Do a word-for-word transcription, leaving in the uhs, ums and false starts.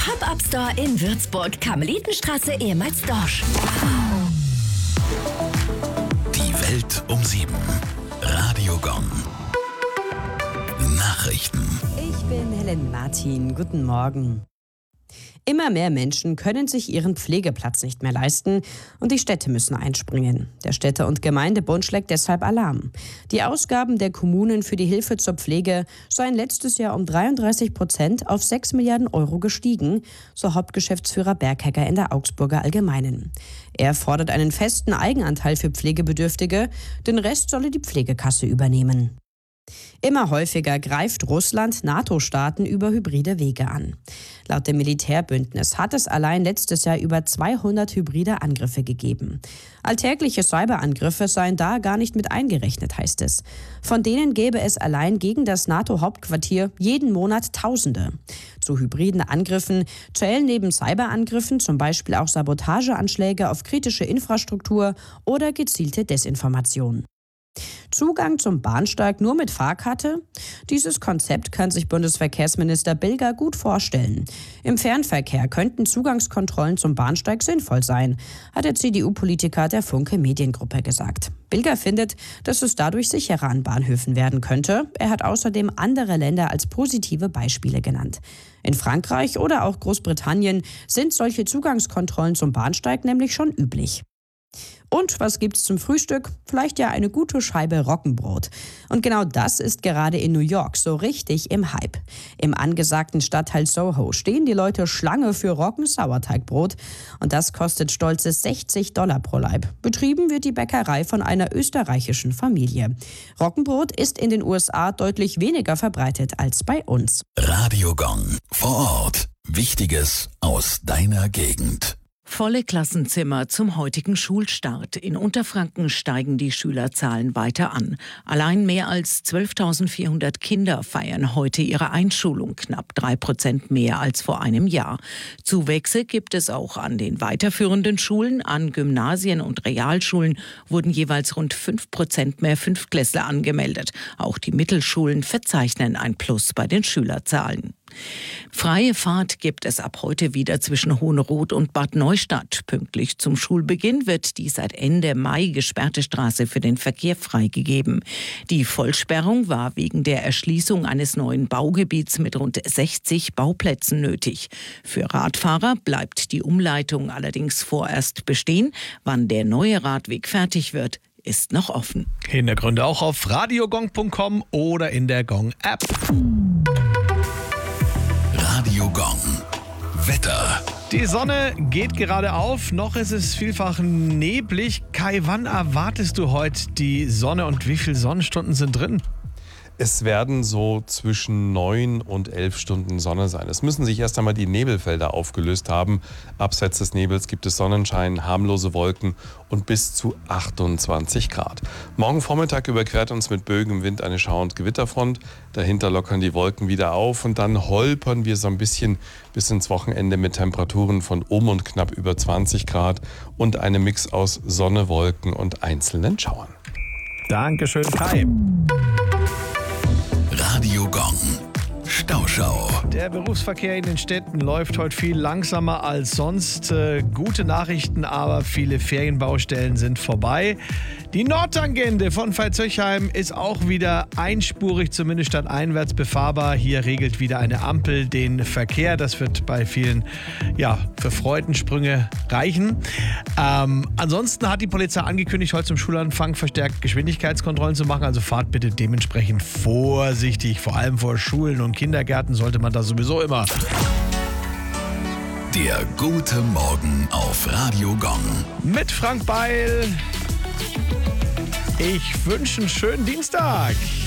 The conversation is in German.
Pop-Up-Store in Würzburg, Karmelitenstraße, ehemals Dorsch. Die Welt um sieben. Radio Gong. Nachrichten. Ich bin Helen Martin. Guten Morgen. Immer mehr Menschen können sich ihren Pflegeplatz nicht mehr leisten und die Städte müssen einspringen. Der Städte- und Gemeindebund schlägt deshalb Alarm. Die Ausgaben der Kommunen für die Hilfe zur Pflege seien letztes Jahr um dreiunddreißig Prozent auf sechs Milliarden Euro gestiegen, so Hauptgeschäftsführer Berghecker in der Augsburger Allgemeinen. Er fordert einen festen Eigenanteil für Pflegebedürftige, den Rest solle die Pflegekasse übernehmen. Immer häufiger greift Russland NATO-Staaten über hybride Wege an. Laut dem Militärbündnis hat es allein letztes Jahr über zweihundert hybride Angriffe gegeben. Alltägliche Cyberangriffe seien da gar nicht mit eingerechnet, heißt es. Von denen gäbe es allein gegen das NATO-Hauptquartier jeden Monat Tausende. Zu hybriden Angriffen zählen neben Cyberangriffen zum Beispiel auch Sabotageanschläge auf kritische Infrastruktur oder gezielte Desinformation. Zugang zum Bahnsteig nur mit Fahrkarte? Dieses Konzept kann sich Bundesverkehrsminister Bilger gut vorstellen. Im Fernverkehr könnten Zugangskontrollen zum Bahnsteig sinnvoll sein, hat der C D U-Politiker der Funke Mediengruppe gesagt. Bilger findet, dass es dadurch sicherer an Bahnhöfen werden könnte. Er hat außerdem andere Länder als positive Beispiele genannt. In Frankreich oder auch Großbritannien sind solche Zugangskontrollen zum Bahnsteig nämlich schon üblich. Und was gibt's zum Frühstück? Vielleicht ja eine gute Scheibe Roggenbrot. Und genau das ist gerade in New York so richtig im Hype. Im angesagten Stadtteil Soho stehen die Leute Schlange für Roggensauerteigbrot. Und das kostet stolze sechzig Dollar pro Laib. Betrieben wird die Bäckerei von einer österreichischen Familie. Roggenbrot ist in den U S A deutlich weniger verbreitet als bei uns. Radio Gong. Vor Ort. Wichtiges aus deiner Gegend. Volle Klassenzimmer zum heutigen Schulstart. In Unterfranken steigen die Schülerzahlen weiter an. Allein mehr als zwölftausendvierhundert Kinder feiern heute ihre Einschulung, knapp drei Prozent mehr als vor einem Jahr. Zuwächse gibt es auch an den weiterführenden Schulen. An Gymnasien und Realschulen wurden jeweils rund fünf Prozent mehr Fünftklässler angemeldet. Auch die Mittelschulen verzeichnen ein Plus bei den Schülerzahlen. Freie Fahrt gibt es ab heute wieder zwischen Hohenroth und Bad Neustadt. Pünktlich zum Schulbeginn wird die seit Ende Mai gesperrte Straße für den Verkehr freigegeben. Die Vollsperrung war wegen der Erschließung eines neuen Baugebiets mit rund sechzig Bauplätzen nötig. Für Radfahrer bleibt die Umleitung allerdings vorerst bestehen. Wann der neue Radweg fertig wird, ist noch offen. Hintergründe auch auf radiogong punkt com oder in der Gong-App. Radio Gong. Wetter. Die Sonne geht gerade auf, noch ist es vielfach neblig. Kai, wann erwartest du heute die Sonne und wie viele Sonnenstunden sind drin? Es werden so zwischen neun und elf Stunden Sonne sein. Es müssen sich erst einmal die Nebelfelder aufgelöst haben. Abseits des Nebels gibt es Sonnenschein, harmlose Wolken und bis zu achtundzwanzig Grad. Morgen Vormittag überquert uns mit böigem Wind eine Schauer- und Gewitterfront. Dahinter lockern die Wolken wieder auf und dann holpern wir so ein bisschen bis ins Wochenende mit Temperaturen von um und knapp über zwanzig Grad und einem Mix aus Sonne, Wolken und einzelnen Schauern. Dankeschön, Kai. Radio Gong. Stauschau. Der Berufsverkehr in den Städten läuft heute viel langsamer als sonst. Äh, gute Nachrichten, aber viele Ferienbaustellen sind vorbei. Die Nordtangente von Veitshöchheim ist auch wieder einspurig, zumindest stadteinwärts befahrbar. Hier regelt wieder eine Ampel den Verkehr. Das wird bei vielen ja, für Freudensprünge reichen. Ähm, ansonsten hat die Polizei angekündigt, heute zum Schulanfang verstärkt Geschwindigkeitskontrollen zu machen. Also fahrt bitte dementsprechend vorsichtig. Vor allem vor Schulen und Kindergärten sollte man das sowieso immer. Der gute Morgen auf Radio Gong. Mit Frank Beil. Ich wünsche einen schönen Dienstag.